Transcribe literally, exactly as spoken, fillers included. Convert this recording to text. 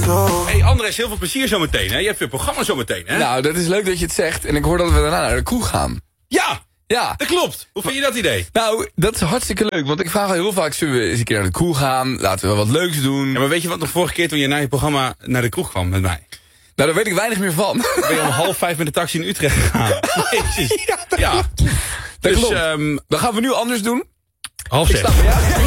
go. Hey Andres, heel veel plezier zometeen, hè? Je hebt weer programma zometeen, hè? Nou, dat is leuk dat je het zegt. En ik hoor dat we daarna naar de kroeg gaan. Ja, Ja. dat klopt. Hoe vind je dat idee? Nou, dat is hartstikke leuk. Want ik vraag al heel vaak, zullen we eens een keer naar de kroeg gaan? Laten we wat leuks doen. Ja, maar weet je wat nog vorige keer toen je na je programma naar de kroeg kwam met mij? Nou, daar weet ik weinig meer van. Ben je om half vijf met de taxi in Utrecht gegaan? Jezus. Ja, dat Ja. klopt. Dat Dus, klopt. um, Dan gaan we nu anders doen. half Ik zes. sta, ja.